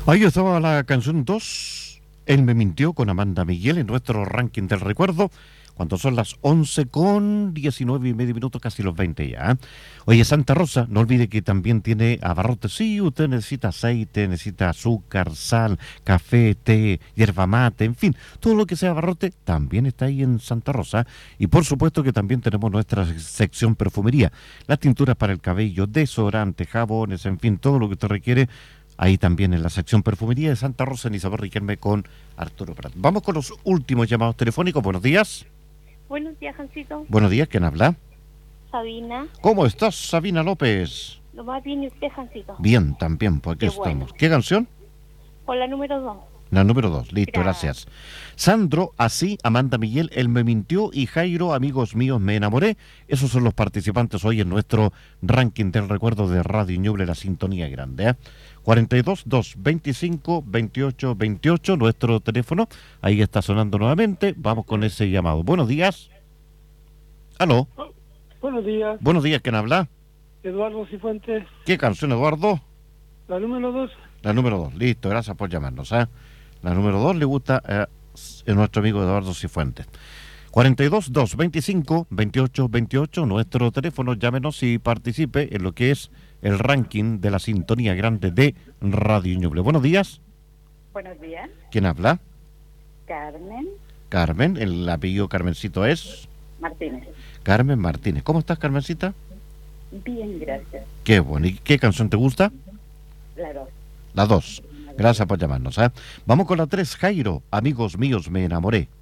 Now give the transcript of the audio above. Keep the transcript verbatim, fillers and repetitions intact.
Ahí estaba la canción dos, Él me mintió, con Amanda Miguel en nuestro ranking del recuerdo, cuando son las once con diecinueve y medio minutos, casi los veinte ya. ¿eh? Oye, Santa Rosa, no olvide que también tiene abarrotes. Sí, usted necesita aceite, necesita azúcar, sal, café, té, hierba mate, en fin, todo lo que sea abarrote también está ahí en Santa Rosa. Y por supuesto que también tenemos nuestra sección perfumería, las tinturas para el cabello, desodorantes, jabones, en fin, todo lo que usted requiere. Ahí también en la sección perfumería de Santa Rosa en Isabel Riquelme con Arturo Prat. Vamos con los últimos llamados telefónicos. Buenos días. Buenos días, Jancito. Buenos días, ¿quién habla? Sabina. ¿Cómo estás, Sabina López? Lo más bien, ¿y usted, Jancito? Bien, también, pues aquí Qué estamos. bueno. ¿Qué canción? Por la número dos. La número dos, listo, Gracias. gracias. Sandro, así, Amanda Miguel, Él me mintió y Jairo, amigos míos, me enamoré. Esos son los participantes hoy en nuestro ranking del recuerdo de Radio Ñuble, la sintonía grande. ¿eh? cuarenta y dos, doscientos veinticinco, veintiocho, veintiocho, nuestro teléfono. Ahí está sonando nuevamente. Vamos con ese llamado. Buenos días. ¿Aló? Oh, buenos días, Buenos días, ¿quién habla? Eduardo Cifuentes, ¿Qué canción, Eduardo? la número dos. La número dos, listo, gracias por llamarnos. ¿eh? La número dos le gusta eh, a nuestro amigo Eduardo Cifuentes. cuarenta y dos, doscientos veinticinco, veintiocho, veintiocho, nuestro teléfono, llámenos y participe en lo que es el ranking de la sintonía grande de Radio Ñuble. Buenos días. Buenos días, ¿Quién habla? Carmen Carmen, el apellido Carmencito es Martínez. Carmen Martínez. ¿Cómo estás, Carmencita? Bien, gracias. Qué bueno. ¿Y qué canción te gusta? La dos. La dos. Gracias por llamarnos. ¿eh? Vamos con la tres, Jairo. Amigos míos, me enamoré.